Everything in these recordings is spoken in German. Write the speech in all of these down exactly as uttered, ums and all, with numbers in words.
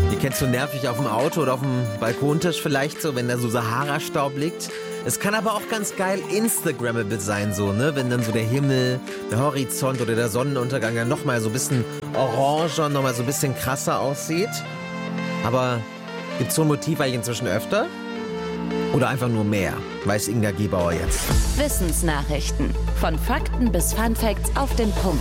Die kennst du nervig auf dem Auto oder auf dem Balkontisch vielleicht so, wenn da so Sahara-Staub liegt. Es kann aber auch ganz geil Instagrammable sein, so, ne? Wenn dann so der Himmel, der Horizont oder der Sonnenuntergang dann nochmal so ein bisschen oranger, nochmal so ein bisschen krasser aussieht. Aber gibt es so ein Motiv eigentlich inzwischen öfter? Oder einfach nur mehr? Weiß Inga Gebauer jetzt. Wissensnachrichten. Von Fakten bis Funfacts auf den Punkt.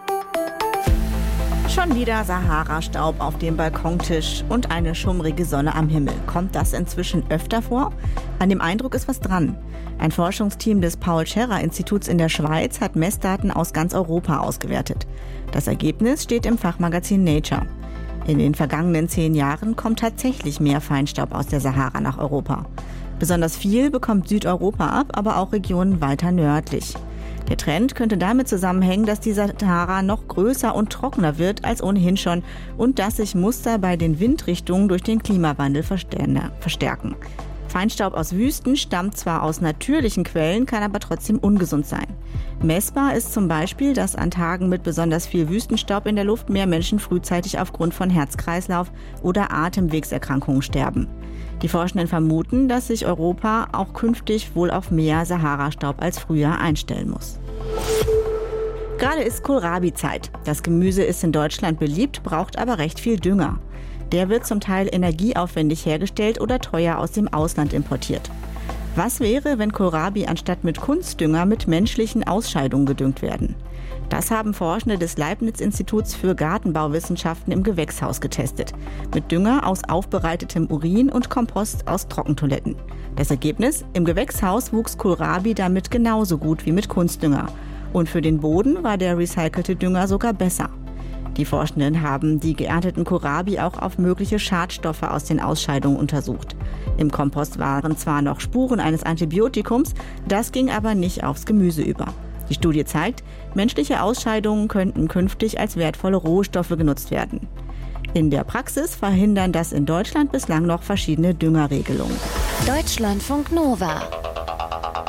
Schon wieder Sahara-Staub auf dem Balkontisch und eine schummrige Sonne am Himmel. Kommt das inzwischen öfter vor? An dem Eindruck ist was dran. Ein Forschungsteam des Paul-Scherrer-Instituts in der Schweiz hat Messdaten aus ganz Europa ausgewertet. Das Ergebnis steht im Fachmagazin Nature. In den vergangenen zehn Jahren kommt tatsächlich mehr Feinstaub aus der Sahara nach Europa. Besonders viel bekommt Südeuropa ab, aber auch Regionen weiter nördlich. Der Trend könnte damit zusammenhängen, dass die Sahara noch größer und trockener wird als ohnehin schon und dass sich Muster bei den Windrichtungen durch den Klimawandel verstärken. Feinstaub aus Wüsten stammt zwar aus natürlichen Quellen, kann aber trotzdem ungesund sein. Messbar ist zum Beispiel, dass an Tagen mit besonders viel Wüstenstaub in der Luft mehr Menschen frühzeitig aufgrund von Herz-Kreislauf- oder Atemwegserkrankungen sterben. Die Forschenden vermuten, dass sich Europa auch künftig wohl auf mehr Sahara-Staub als früher einstellen muss. Gerade ist Kohlrabi-Zeit. Das Gemüse ist in Deutschland beliebt, braucht aber recht viel Dünger. Der wird zum Teil energieaufwendig hergestellt oder teuer aus dem Ausland importiert. Was wäre, wenn Kohlrabi anstatt mit Kunstdünger mit menschlichen Ausscheidungen gedüngt werden? Das haben Forschende des Leibniz-Instituts für Gartenbauwissenschaften im Gewächshaus getestet. Mit Dünger aus aufbereitetem Urin und Kompost aus Trockentoiletten. Das Ergebnis? Im Gewächshaus wuchs Kohlrabi damit genauso gut wie mit Kunstdünger. Und für den Boden war der recycelte Dünger sogar besser. Die Forschenden haben die geernteten Kohlrabi auch auf mögliche Schadstoffe aus den Ausscheidungen untersucht. Im Kompost waren zwar noch Spuren eines Antibiotikums, das ging aber nicht aufs Gemüse über. Die Studie zeigt, menschliche Ausscheidungen könnten künftig als wertvolle Rohstoffe genutzt werden. In der Praxis verhindern das in Deutschland bislang noch verschiedene Düngerregelungen. Deutschlandfunk Nova